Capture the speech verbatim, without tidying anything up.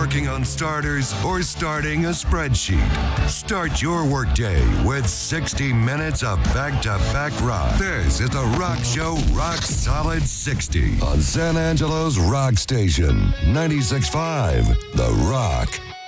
working on starters, or starting a spreadsheet. Start your workday with sixty minutes of back-to-back rock. This is the Rock Show Rock Solid sixty on San Angelo's Rock Station, ninety-six point five The Rock.